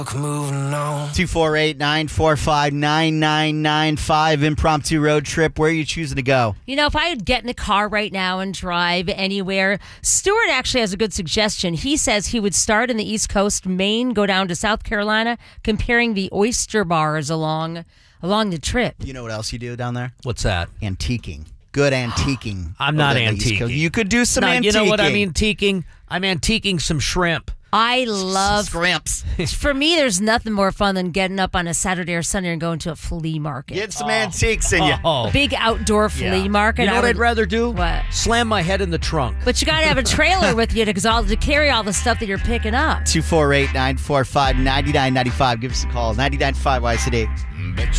Moving on. 248-945-9995 impromptu road trip. Where are you choosing to go? You know, if I would get in a car right now and drive anywhere, Stuart actually has a good suggestion. He says he would start in the East Coast, Maine, go down to South Carolina, comparing the oyster bars along the trip. You know what else you do down there? What's that? Antiquing. Good antiquing. I'm not over the East Coast. antiquing. You could do some antiquing. You know what I'm antiquing? I'm antiquing some shrimp. I love scrimps. For me, there's nothing more fun than getting up on a Saturday or Sunday and going to a flea market. Get some antiques in you. A big outdoor flea market. You know what I'd rather do? What? Slam my head in the trunk. But you got to have a trailer with you to carry all the stuff that you're picking up. 248-945-9995. Give us a call. 99.5 YCD.